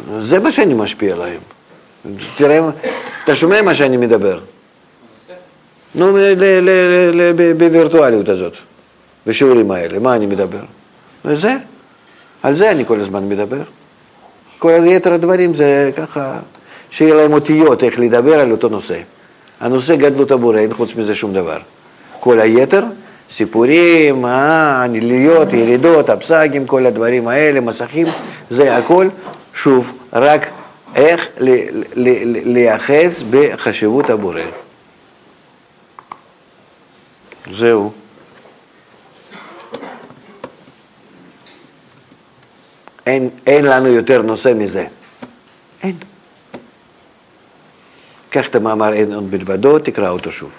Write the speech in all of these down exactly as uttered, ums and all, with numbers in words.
זה מה שאני משפיע עליהם. תראה, אתה שומע מה שאני מדבר? נו, בווירטואליות הזאת, בשיעורים האלה, מה אני מדבר? זה, על זה אני כל הזמן מדבר. כל היתר הדברים זה ככה, שיהיה להם אותיות איך לדבר על אותו נושא. הנושא גדלות הבורא, אין חוץ מזה שום דבר. כל היתר, סיפורים, הניליות, ירידות, הפסקים, כל הדברים האלה, מסכים, זה הכל, שוב, רק איך לייחס בחשיבות הבורא. זהו. אין, אין לנו יותר נושא מזה. אין. קח את המאמר אין עוד בלבדו, תקרא אותו שוב.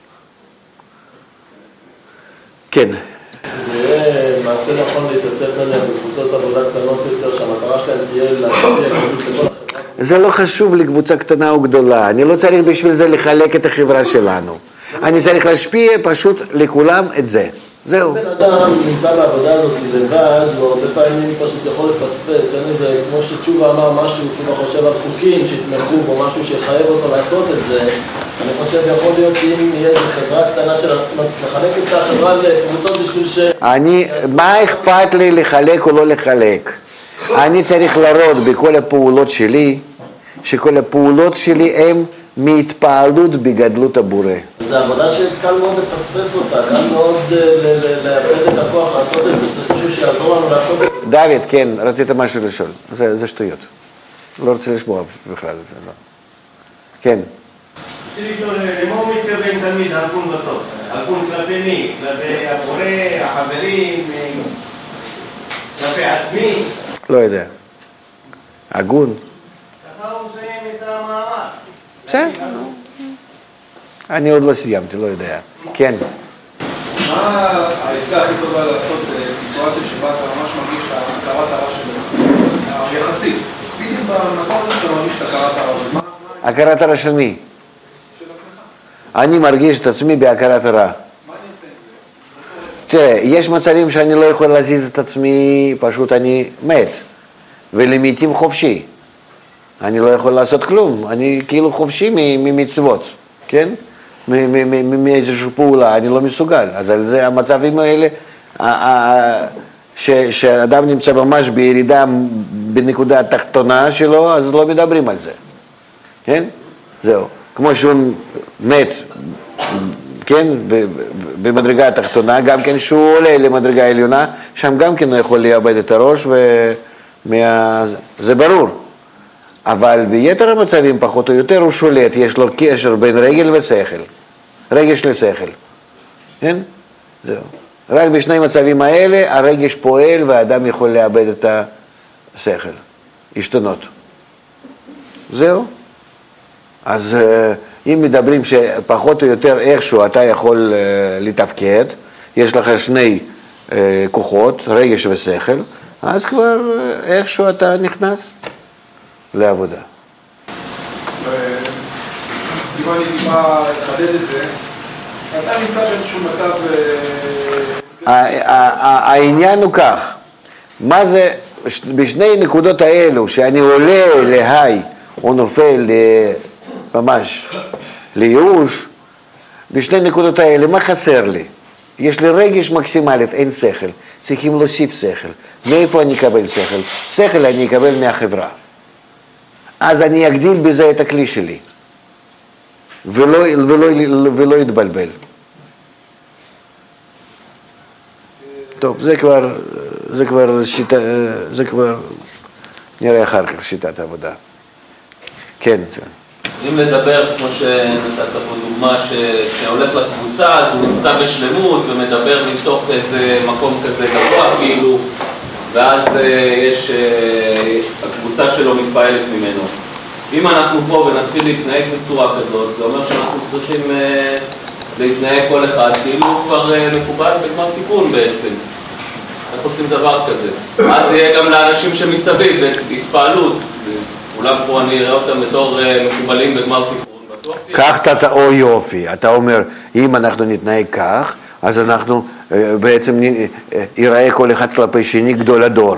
כן. זה יהיה מעשה נכון להתאסף להם בקבוצות עבודה קטנות יותר, שהמטרה שלהם תהיה להשפיע לכל החברה? זה לא חשוב לקבוצה קטנה או גדולה. אני לא צריך בשביל זה לחלק את החברה שלנו. אני צריך להשפיע פשוט לכולם את זה. זהו. בן אדם נמצא בעבודה הזאת לבד, והרבה פעמים פשוט יכול לפספס, אין איזה, כמו שתשובה אמר משהו, תשובה חושב על חוקים שיתמכו בו, משהו שיחייב אותו לעשות את זה. אני חושב יכול להיות שאם יהיה איזו חברה קטנה של עצמת, לחלק את החברה לקבוצות בשביל ש... אני, מה אכפת לי לחלק או לא לחלק? אני צריך לראות בכל הפעולות שלי, שכל הפעולות שלי הן מהתפעלות בגדלות הבורא. זו עבודה שקל מאוד לפספס אותה, קל מאוד לאבד את הכוח לעשות את זה, צריך משהו שיעזור לנו לעשות את זה. דוד, כן, רצית משהו לשאול, זה, זה שטויות. לא רוצה לשמוע בכלל, זה לא. כן. רציתי לשאול, למה הוא מתכוון תמיד הגון בסוף? הגון כלפי מי? כלפי הבורא, החברים, כלפי עצמי? לא יודע. הגון. ככה הוא מסיים את המאמר. בסדר. אני עוד לא סיימתי, לא יודע. כן. מה העצה הכי טובה לעשות בסיטואציה שבה אתה ממש מרגיש את הכרת הרע שלו? יחסית. בדיוק במצב הזה שאתה מרגיש את הכרת הרע. הכרת הרע של מי? של עצמך. אני מרגיש את עצמי בהכרת הרע. מה אני אעשה את זה? תראה, יש מצבים שאני לא יכול להזיז את עצמי, פשוט אני מת. ולעיתים חופשי. אני לא יכול לעשות כלום, אני כאילו חופשי ממצוות, כן? מאיזושהי פעולה, אני לא מסוגל. אז על זה המצבים האלה, שאדם נמצא ממש בירידה בנקודה התחתונה שלו, אז לא מדברים על זה, כן? זהו. כמו שהוא מת, כן? במדרגה התחתונה, גם כן שהוא עולה למדרגה העליונה, שם גם כן הוא יכול לאבד את הראש, וזה ברור. אבל ביתר המצבים פחות או יותר הוא שולט, יש לו קשר בין רגל ושכל, רגש לשכל, כן? זהו. רק בשני מצבים האלה הרגש פועל והאדם יכול לאבד את השכל, השתנות. זהו. אז אם מדברים שפחות או יותר איכשהו אתה יכול לתפקד, יש לך שני כוחות, רגש ושכל, אז כבר איכשהו אתה נכנס לעבודה. אם אני טיפה לחדד את זה, אתה נמצא באיזשהו מצב... העניין הוא כך, מה זה, בשני נקודות האלו, שאני עולה להי או נופל ממש לייאוש, בשני נקודות האלה, מה חסר לי? יש לי רגש מקסימלית, אין שכל, צריכים להוסיף שכל. מאיפה אני אקבל שכל? שכל אני אקבל מהחברה. אז אני אגדיל בזה את הכלי שלי, ולא, ולא, ולא יתבלבל. טוב, זה כבר, זה כבר שיטה, זה כבר נראה אחר כך שיטת העבודה. כן. אם לדבר, כמו שנתת פה דוגמה, שהולך לקבוצה, אז הוא נמצא בשלמות ומדבר מתוך איזה מקום כזה גבוה, כאילו, ואז יש, הקבוצה שלו מתפעלת ממנו. אם אנחנו פה ונתחיל להתנהג בצורה כזאת, זה אומר שאנחנו צריכים להתנהג כל אחד, כאילו הוא כבר מקובל בגמר תיקון בעצם. איך עושים דבר כזה? אז יהיה גם לאנשים שמסביב, התפעלות. אולי פה אני אראה אותם בתור מקובלים בגמר תיקון. כך אתה, או יופי, אתה אומר, אם אנחנו נתנהג כך, אז אנחנו בעצם ייראה כל אחד כלפי שני גדול הדור.